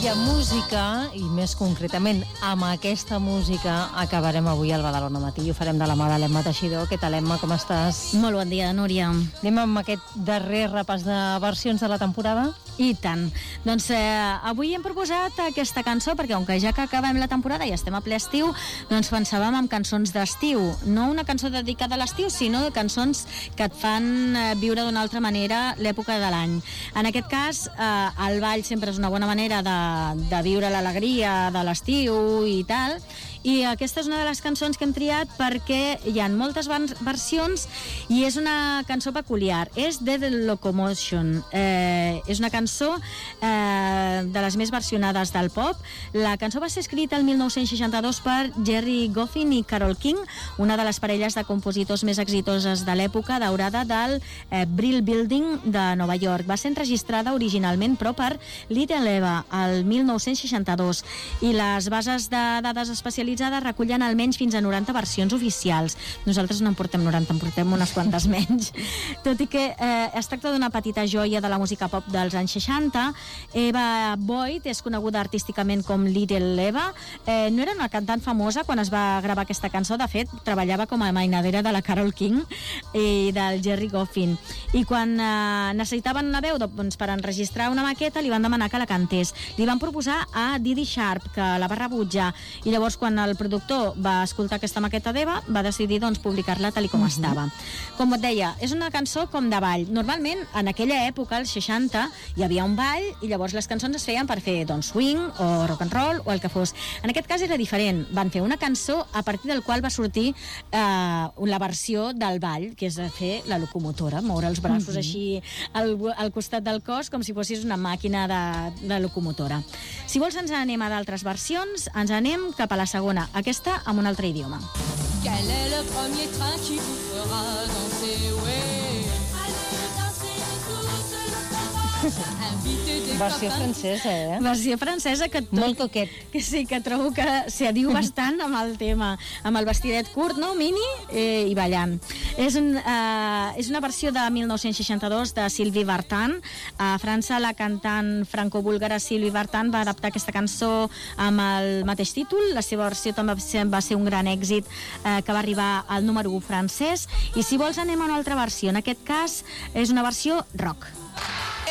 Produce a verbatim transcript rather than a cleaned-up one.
I amb música, i més concretament amb aquesta música, acabarem avui al Badalona Matí i ho farem de la mà de l'Emma Teixidor. Què tal, Emma? Com estàs? Molt bon dia, Núria. Anem amb aquest darrer repàs de versions de la temporada? I tant. Doncs eh, avui hem proposat aquesta cançó perquè, com que ja que acabem la temporada i estem a ple estiu, doncs pensàvem en cançons d'estiu. No una cançó dedicada a l'estiu, sinó cançons que et fan eh, viure d'una altra manera l'època de l'any. En aquest cas, eh, el ball sempre és una bona manera de, de viure l'alegria de l'estiu i tal, i aquesta és una de les cançons que hem triat perquè hi ha moltes versions i és una cançó peculiar. És The Locomotion. Eh, és una cançó eh, de les més versionades del pop. La cançó va ser escrita el mil nou-cents seixanta-dos per Jerry Goffin i Carole King, una de les parelles de compositors més exitoses de l'època daurada del eh, Brill Building de Nova York. Va ser enregistrada originalment, però per Little Eva, el mil nou-cents seixanta-dos, i les bases de dades especialitzades recullen almenys fins a noranta versions oficials. Nosaltres no en portem noranta, en portem unes quantes menys. Tot i que eh, es tracta d'una petita joia de la música pop dels anys seixanta. Eva Boyd és coneguda artísticament com Little Eva. Eh, no era una cantant famosa quan es va gravar aquesta cançó. De fet, treballava com a mainadera de la Carole King i del Jerry Goffin. I quan eh, necessitaven una veu doncs, per enregistrar una maqueta, li van demanar que la cantés. Li van proposar a Didi Sharp, que la va rebutjar. I llavors, quan el productor va escoltar aquesta maqueta d'Eva, va decidir doncs, publicar-la tal com uh-huh. estava. Com et deia, és una cançó com de ball. Normalment, en aquella època, als seixanta, hi havia un ball i llavors les cançons es feien per fer doncs, swing o rock and roll o el que fos. En aquest cas era diferent. Van fer una cançó a partir del qual va sortir eh, la versió del ball, que és fer la locomotora, moure els braços uh-huh. així al, al costat del cos com si fossis una màquina de, de locomotora. Si vols ens anem a d'altres versions, ens anem cap a la segona. Aquesta amb un altre idioma. Quel est le premier train qui vous fera danser, ouais. Allez danser tous le soir. Versió francesa, eh? Versió francesa que tot, molt coquet. Que sí, que trobo que s'hi adiu bastant amb el tema, amb el vestidet curt, no?, mini, eh, i ballant. És, un, eh, és una versió de mil nou-cents seixanta-dos de Sylvie Vartan. A França, la cantant franco-búlgara Sylvie Vartan va adaptar aquesta cançó amb el mateix títol. La seva versió també va ser un gran èxit eh, que va arribar al número u francès. I si vols anem a una altra versió. En aquest cas és una versió rock.